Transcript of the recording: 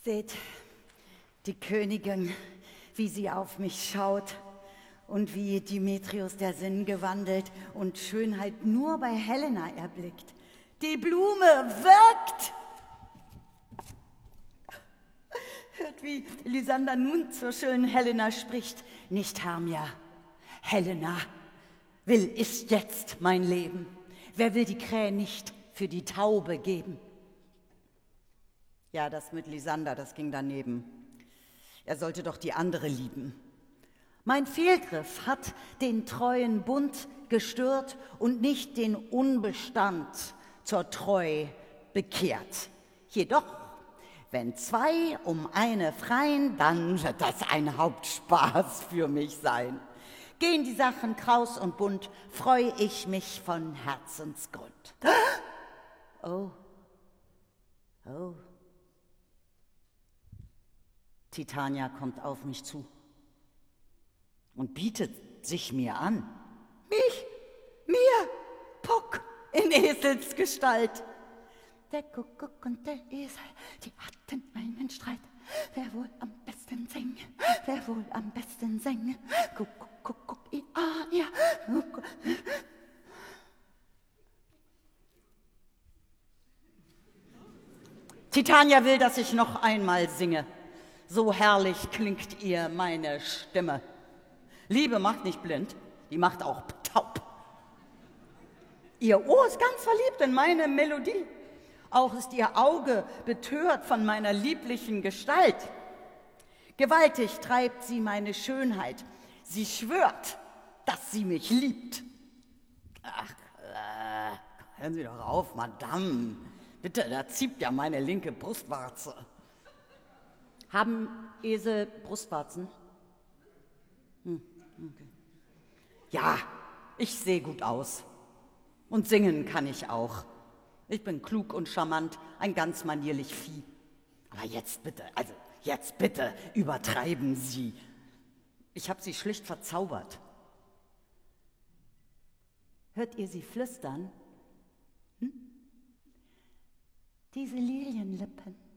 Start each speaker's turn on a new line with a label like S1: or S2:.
S1: Seht die Königin, wie sie auf mich schaut und wie Demetrius der Sinn gewandelt und Schönheit nur bei Helena erblickt. Die Blume wirkt! Hört, wie Lysander nun zur schönen Helena spricht. Nicht Hermia, Helena ist jetzt mein Leben. Wer will die Krähe nicht für die Taube geben? Ja, das mit Lysander, das ging daneben. Er sollte doch die andere lieben. Mein Fehlgriff hat den treuen Bund gestört und nicht den Unbestand zur Treu bekehrt. Jedoch, wenn zwei um eine freien, dann wird das ein Hauptspaß für mich sein. Gehen die Sachen kraus und bunt, freu ich mich von Herzensgrund. Oh, oh. Titania kommt auf mich zu und bietet sich mir an. Mir, Puck in Eselsgestalt. Der Kuckuck und der Esel, die hatten einen Streit. Wer wohl am besten singe, wer wohl am besten singe. Kuckuck, kuckuck, ja. Titania will, dass ich noch einmal singe. So herrlich klingt ihr meine Stimme. Liebe macht nicht blind, die macht auch taub. Ihr Ohr ist ganz verliebt in meine Melodie. Auch ist ihr Auge betört von meiner lieblichen Gestalt. Gewaltig treibt sie meine Schönheit. Sie schwört, dass sie mich liebt. Ach, hören Sie doch auf, Madame. Bitte, da zieht ja meine linke Brustwarze. Haben Esel Brustwarzen? Okay. Ja, ich sehe gut aus. Und singen kann ich auch. Ich bin klug und charmant, ein ganz manierlich Vieh. Aber jetzt bitte, übertreiben Sie. Ich habe Sie schlicht verzaubert. Hört ihr sie flüstern? Diese Lilienlippen,